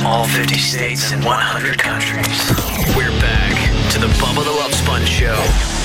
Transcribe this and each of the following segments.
All 50 states and 100 countries. We're back to the Bubba the Love Sponge Show.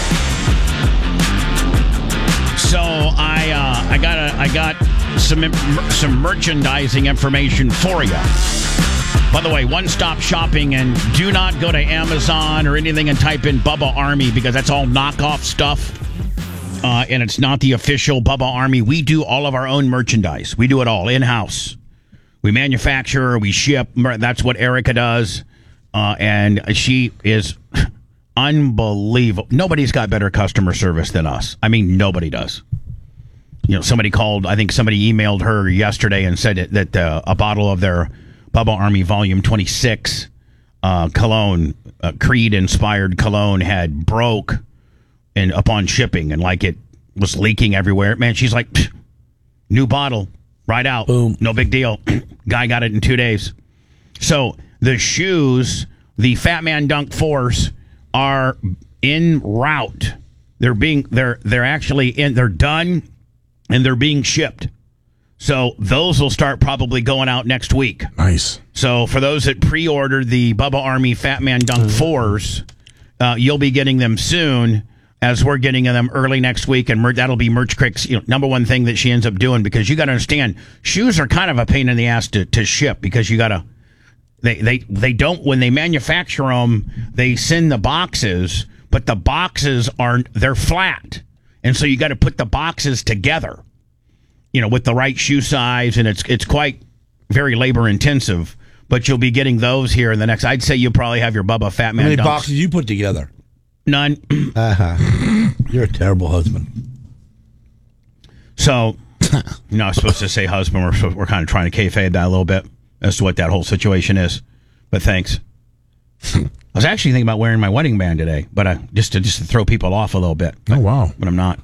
So I got some merchandising information for you. By the way, one-stop shopping, and do not go to Amazon or anything and type in Bubba Army, because that's all knockoff stuff. And it's not the official Bubba Army. We do all of our own merchandise. We do it all in-house. We manufacture, we ship. That's what Erica does. And she is unbelievable. Nobody's got better customer service than us. I mean, nobody does. You know, somebody called, I think somebody emailed her yesterday and said that a bottle of their Bubba Army Volume 26 cologne, Creed-inspired cologne, had broke upon shipping, and like it was leaking everywhere. Man, she's like, new bottle, right out. Boom. No big deal. Guy got it in 2 days. So the shoes, the Fat Man Dunk 4s, are en route. They're done, and they're being shipped. So those will start probably going out next week. Nice. So for those that pre-ordered the Bubba Army Fat Man Dunk 4s, you'll be getting them soon, as we're getting them early next week. And that'll be Merch Crick's number one thing that she ends up doing, because you got to understand, shoes are kind of a pain in the ass to ship, because you got to, they don't, when they manufacture them, they send the boxes, but the boxes they're flat. And so you got to put the boxes together, with the right shoe size, and it's quite very labor intensive. But you'll be getting those here in the next. I'd say you'll probably have your Bubba Fat Man. How many Dunks. boxes you put together? None. You're a terrible husband. So, I was supposed to say husband. We're kind of trying to kayfabe that a little bit as to what that whole situation is. But thanks. I was actually thinking about wearing my wedding band today, but just to throw people off a little bit. Oh wow! But I'm not.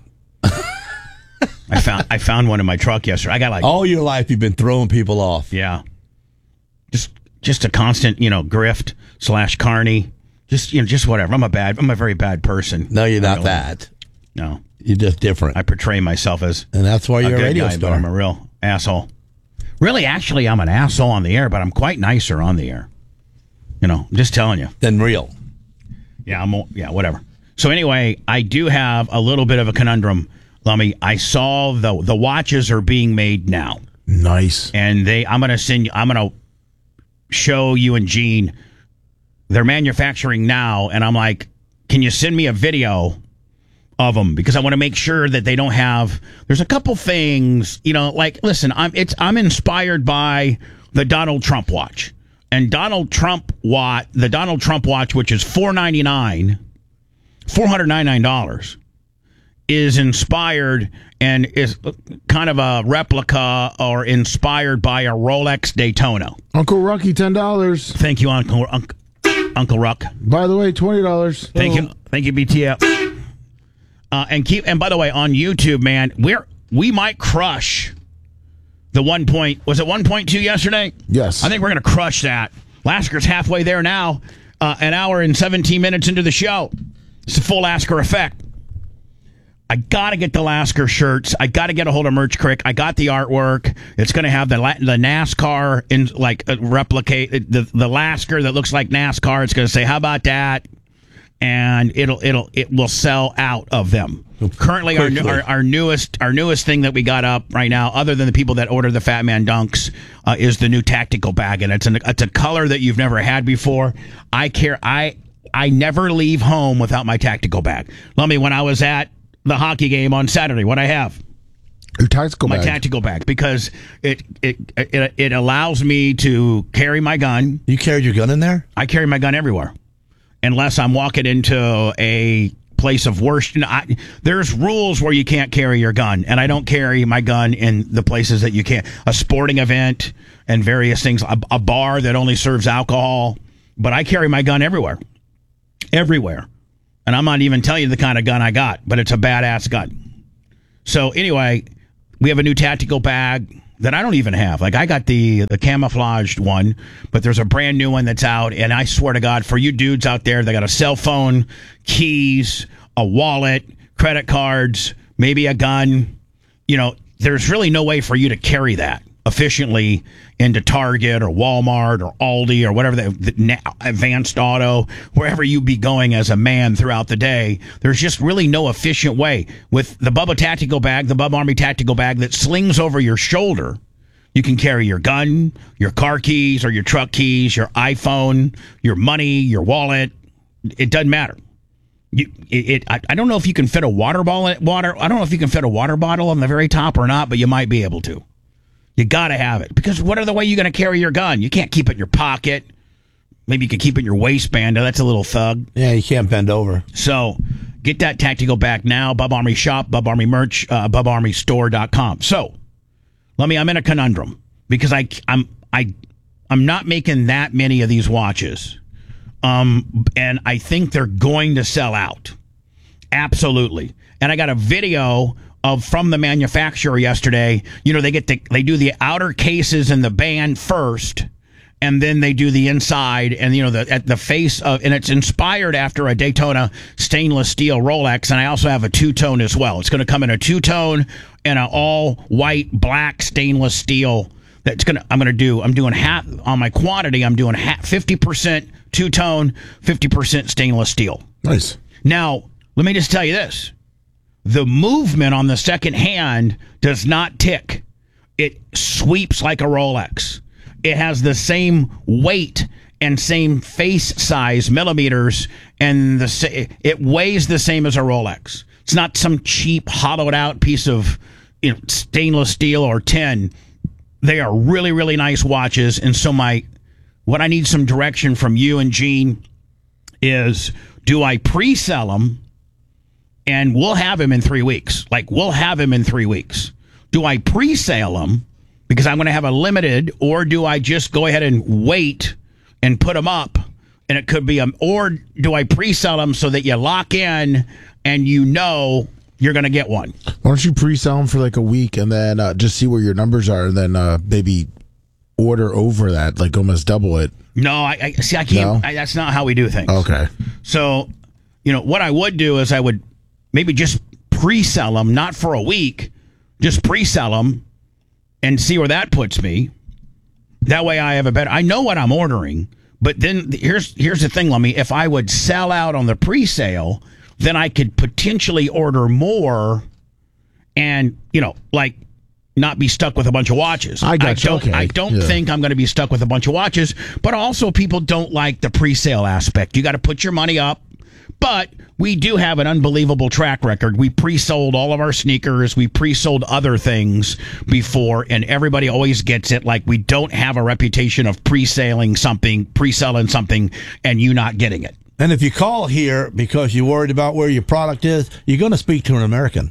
I found one in my truck yesterday. I got all your life you've been throwing people off. Yeah. Just a constant, grift / carny. Just whatever. I'm a very bad person. No, you're not that. No. You're just different. I portray myself as and that's why you're a radio guy, star. But I'm a real asshole. Really, actually, I'm an asshole on the air, but I'm quite nicer on the air. I'm just telling you. Than real. Yeah, whatever. So anyway, I do have a little bit of a conundrum, Lummy. I saw the watches are being made now. Nice. And I'm going to show you and Gene, they're manufacturing now, and I'm like, can you send me a video of them? Because I want to make sure that they don't have, there's a couple things, listen, I'm inspired by the Donald Trump watch. And the Donald Trump watch, which is $499, is inspired and is kind of a replica or inspired by a Rolex Daytona. Uncle Rucky, $10. Thank you, Uncle Ruck. By the way, $20. Thank you, BTF. And by the way, on YouTube, man, we might crush the 1.2 yesterday? Yes. I think we're going to crush that. Lasker's halfway there now, an hour and 17 minutes into the show. It's a full Lasker effect. I got to get the Lasker shirts. I got to get a hold of Merch Crick. I got the artwork. It's going to have the NASCAR replicate the Lasker that looks like NASCAR. It's going to say, "How about that?" And it will sell out of them. Currently, our newest thing that we got up right now, other than the people that order the Fat Man Dunks, is the new tactical bag, and it's a color that you've never had before. I never leave home without my tactical bag. Let me, when I was at the hockey game on Saturday, what I have? Your tactical bag. My tactical bag, because it allows me to carry my gun. You carried your gun in there? I carry my gun everywhere, unless I'm walking into a place of worship. There's rules where you can't carry your gun, and I don't carry my gun in the places that you can't. A sporting event and various things, a bar that only serves alcohol, but I carry my gun everywhere. And I'm not even telling you the kind of gun I got, but it's a badass gun. So anyway, we have a new tactical bag that I don't even have. Like, I got the camouflaged one, but there's a brand new one that's out, and I swear to God, for you dudes out there, they got a cell phone, keys, a wallet, credit cards, maybe a gun. There's really no way for you to carry that efficiently into Target or Walmart or Aldi or whatever, the Advanced Auto, wherever you be going as a man throughout the day. There's just really no efficient way. With the Bubba Tactical Bag, the Bubba Army Tactical Bag that slings over your shoulder, you can carry your gun, your car keys or your truck keys, your iPhone, your money, your wallet. It doesn't matter. I don't know if you can fit a I don't know if you can fit a water bottle on the very top or not, but you might be able to. You got to have it, because what other way are you going to carry your gun? You can't keep it in your pocket. Maybe you could keep it in your waistband. That's a little thug. Yeah, you can't bend over. So get that tactical bag now. Bub Army Shop, Bub Army Merch, BubArmyStore.com. So I'm in a conundrum because I'm not making that many of these watches. And I think they're going to sell out. Absolutely. And I got a video from the manufacturer yesterday. You know, they do the outer cases and the band first, and then they do the inside, and you know, at the face of, and it's inspired after a Daytona stainless steel Rolex. And I also have a two-tone as well. It's going to come in a two-tone and an all white black stainless steel. I'm doing half on my quantity. I'm doing 50% two-tone, 50% stainless steel. Nice. Now, let me just tell you this. The movement on the second hand does not tick. It sweeps like a Rolex. It has the same weight and same face size, millimeters, and it weighs the same as a Rolex. It's not some cheap, hollowed-out piece of stainless steel or tin. They are really, really nice watches. And so what I need some direction from you and Gene is, do I pre-sell them? And we'll have him in 3 weeks. We'll have him in 3 weeks. Do I pre-sale them because I'm going to have a limited, or do I just go ahead and wait and put them up? And it could be or do I pre-sell them so that you lock in and you know you're going to get one? Why don't you pre-sell them for like a week and then just see where your numbers are, and then maybe order over that, like almost double it? No, I can't. No? That's not how we do things. Okay. So, what I would do is I would maybe just pre-sell them, not for a week, just pre-sell them and see where that puts me. That way I have I know what I'm ordering, but then here's the thing, Lummy. If I would sell out on the pre-sale, then I could potentially order more and, not be stuck with a bunch of watches. I don't think I'm going to be stuck with a bunch of watches, but also people don't like the pre-sale aspect. You got to put your money up, but we do have an unbelievable track record. We pre-sold all of our sneakers. We pre-sold other things before, and everybody always gets it. We don't have a reputation of pre-selling something, and you not getting it. And if you call here because you're worried about where your product is, you're going to speak to an American.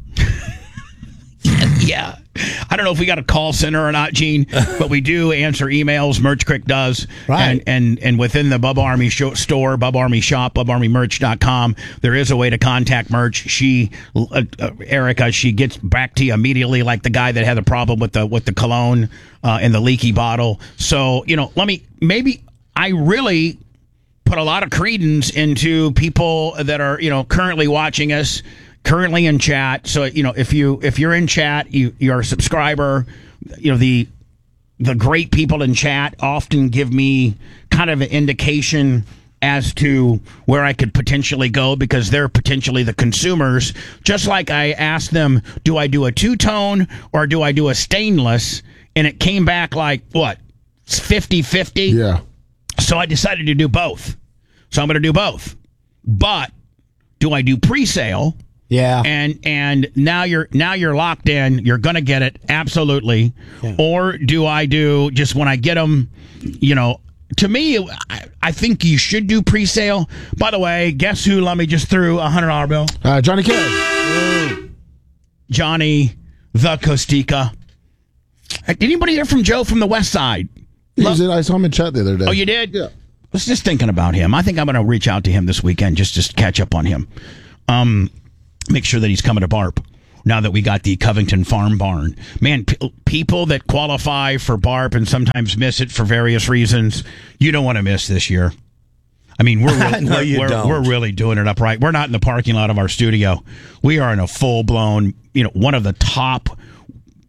Yeah. I don't know if we got a call center or not, Gene, but we do answer emails. Merch Crick does. Right. And within the Bubba Army store, Bubba Army Shop, BubbaArmyMerch.com, there is a way to contact Merch. Erica, she gets back to you immediately, like the guy that had a problem with the cologne and the leaky bottle. So, maybe I really put a lot of credence into people that are, currently watching us, currently in chat. So, if you're in chat, you're a subscriber. The great people in chat often give me kind of an indication as to where I could potentially go, because they're potentially the consumers. Just like I asked them, do I do a two-tone or do I do a stainless? And it came back like, what, 50-50? Yeah. So I decided to do both. So I'm going to do both. But do I do pre-sale? Yeah. And now you're locked in. You're going to get it. Absolutely. Yeah. Or do I do just when I get them, to me, I think you should do pre-sale. By the way, guess who Lummy just threw a $100 bill? Johnny K. Johnny the Costica. Did anybody hear from Joe from the West Side? I saw him in chat the other day. Oh, you did? Yeah. I was just thinking about him. I think I'm going to reach out to him this weekend just to catch up on him. Make sure that he's coming to BARP now that we got the Covington Farm Barn. Man, people that qualify for BARP and sometimes miss it for various reasons, you don't want to miss this year. I mean, we're really doing it upright. We're not in the parking lot of our studio. We are in a full-blown, one of the top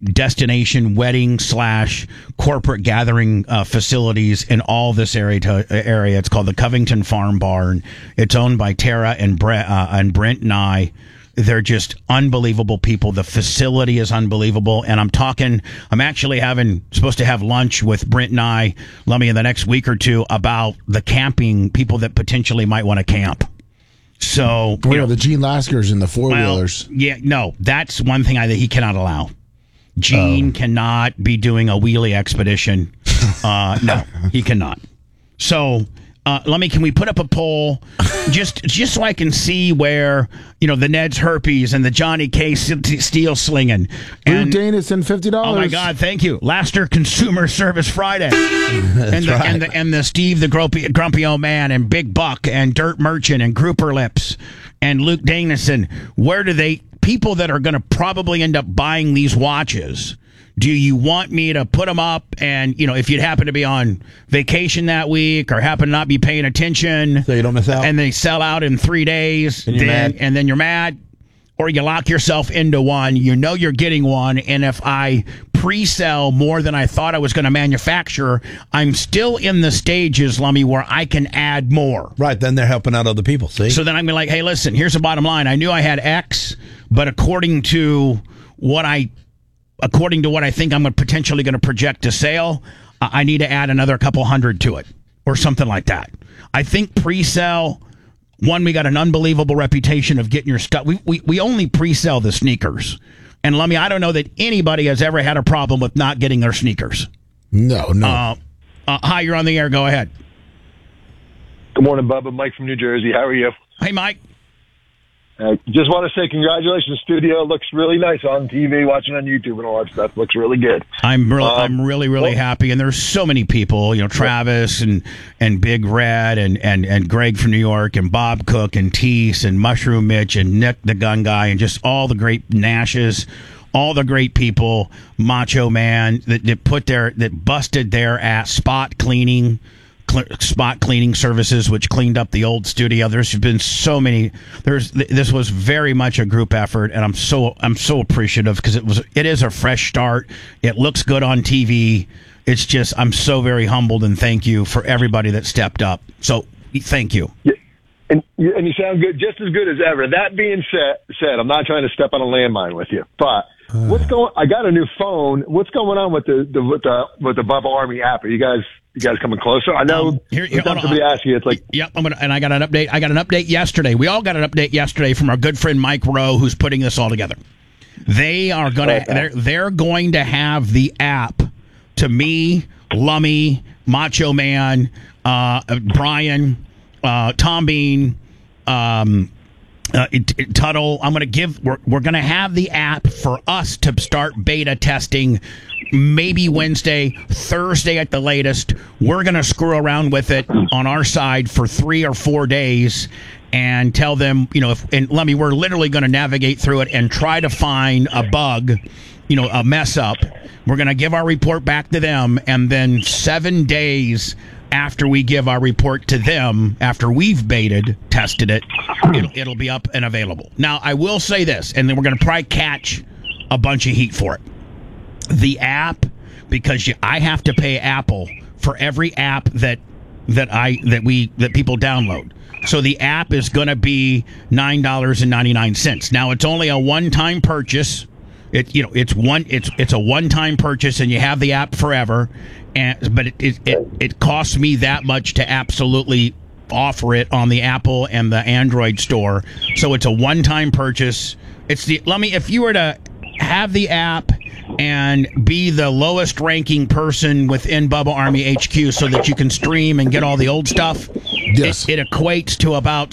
destination wedding / corporate gathering facilities in all this area. It's called the Covington Farm Barn. It's owned by Tara and Brent and I. They're just unbelievable people. The facility is unbelievable. And I'm actually supposed to have lunch with Brent and I, Lummy, in the next week or two about the camping, people that potentially might want to camp. So, the Gene Laskers and the four-wheelers. No, that's one thing that he cannot allow. Gene cannot be doing a wheelie expedition. No, he cannot. So, can we put up a poll just so I can see where, the Ned's herpes and the Johnny K steel slinging. And Danis and $50. Oh my God, thank you. Laster Consumer Service Friday. and the Steve the grumpy old man and Big Buck and Dirt Merchant and Grouper Lips and Luke Danison. Where do people that are going to probably end up buying these watches, do you want me to put them up and, if you'd happen to be on vacation that week or happen to not be paying attention, so you don't miss out, and they sell out in 3 days, and then you're mad, or you lock yourself into one, you're getting one, and if I pre-sell more than I thought I was going to manufacture, I'm still in the stages, Lummy, where I can add more. Right, then they're helping out other people, see? So then I'm like, hey, listen, here's the bottom line. I knew I had X, but according to what I think I'm potentially going to project to sale, I need to add another couple hundred to it or something like that. I think pre-sell, we got an unbelievable reputation of getting your stuff. We only pre-sell the sneakers. And Lummy, I don't know that anybody has ever had a problem with not getting their sneakers. No. Hi, you're on the air. Go ahead. Good morning, Bubba. Mike from New Jersey. How are you? Hey, Mike. Just want to say congratulations, studio. Looks really nice on TV, watching on YouTube and all that stuff. Looks really good. I'm really happy. And there's so many people, Travis and Big Red and Greg from New York and Bob Cook and Tease and Mushroom Mitch and Nick the Gun Guy and just all the great Nashes, all the great people, Macho Man that busted their ass, spot cleaning services, which cleaned up the old studio. There's been so many. This was very much a group effort, and I'm so appreciative because it is a fresh start. It looks good on TV. It's just I'm so very humbled and thank you for everybody that stepped up. So thank you. Yeah. And you sound good, just as good as ever. That being said, I'm not trying to step on a landmine with you, but I got a new phone. What's going on with the Bubba Army app? Are you guys coming closer? I know somebody asked you. It's like, I got an update. I got an update yesterday. We all got an update yesterday from our good friend Mike Rowe, who's putting this all together. They're going to have the app to me, Lummy, Macho Man, Brian, Tom Bean, Tuttle. We're going to have the app for us to start beta testing maybe Wednesday, Thursday at the latest. We're going to screw around with it on our side for 3 or 4 days and tell them, Lummy, we're literally going to navigate through it and try to find a bug, a mess up. We're going to give our report back to them, and then 7 days after we give our report to them, after we've tested it, it'll be up and available. Now, I will say this, and then we're going to probably catch a bunch of heat for it. The app, because I have to pay Apple for every app that people download. So the app is going to be $9.99. Now, it's only a one-time purchase. It's a one-time purchase, and you have the app forever. But it costs me that much to absolutely offer it on the Apple and the Android store. So it's a one-time purchase. If you were to have the app and be the lowest ranking person within Bubba Army HQ so that you can stream and get all the old stuff, yes, it equates to about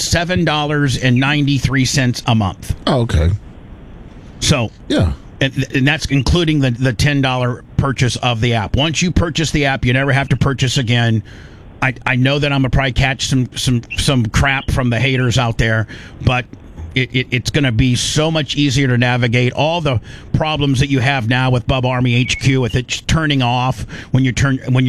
$7.93 a month. Oh, okay. So yeah. And that's including the $10 purchase of the app. Once you purchase the app, you never have to purchase again. I know that I'm gonna probably catch some crap from the haters out there, but it's going to be so much easier to navigate all the problems that you have now with Bubba Army HQ with it turning off when you're